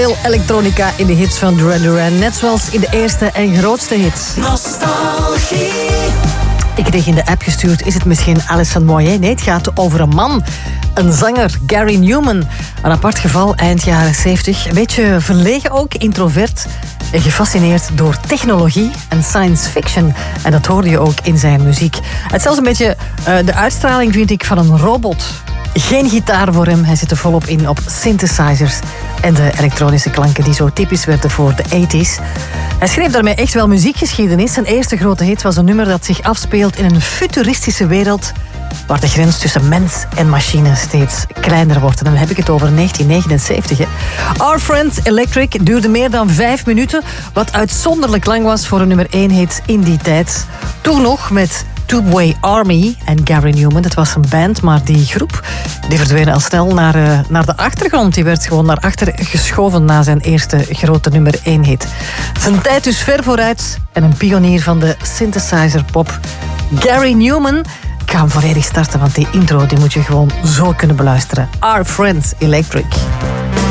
Veel elektronica in de hits van Duran Duran. Net zoals in de eerste en grootste hit. Nostalgie. Ik kreeg in de app gestuurd, is het misschien Alison Moyet? Nee, het gaat over een man. Een zanger, Gary Numan. Een apart geval, eind jaren 70. Een beetje verlegen ook, introvert. En gefascineerd door technologie en science fiction. En dat hoorde je ook in zijn muziek. Het is zelfs een beetje de uitstraling, vind ik, van een robot. Geen gitaar voor hem, hij zit er volop in op synthesizers en de elektronische klanken die zo typisch werden voor de 80s. Hij schreef daarmee echt wel muziekgeschiedenis. Zijn eerste grote hit was een nummer dat zich afspeelt in een futuristische wereld waar de grens tussen mens en machine steeds kleiner wordt. En dan heb ik het over 1979. Hè. Our Friends Electric duurde meer dan 5 minuten, wat uitzonderlijk lang was voor een nummer 1 hit in die tijd. Toen nog met Tubeway Army en Gary Numan. Dat was een band, maar die groep die verdween al snel naar de achtergrond. Die werd gewoon naar achter geschoven na zijn eerste grote nummer 1 hit. Zijn tijd dus ver vooruit en een pionier van de synthesizer pop. Gary Numan. Ik ga hem volledig starten, want die intro die moet je gewoon zo kunnen beluisteren. Our Friends Electric.